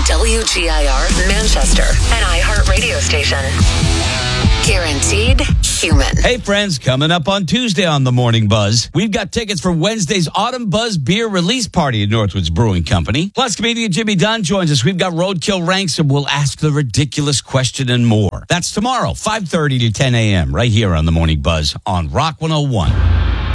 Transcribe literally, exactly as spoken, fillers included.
W G I R Manchester, an iHeart radio station. Guaranteed human. Hey, friends, coming up on Tuesday on the Morning Buzz, we've got tickets for Wednesday's Autumn Buzz Beer Release Party at Northwoods Brewing Company. Plus, comedian Jimmy Dunn joins us. We've got Roadkill Ranks, and we'll ask the ridiculous question and more. That's tomorrow, five thirty to ten a.m., right here on the Morning Buzz on Rock one oh one.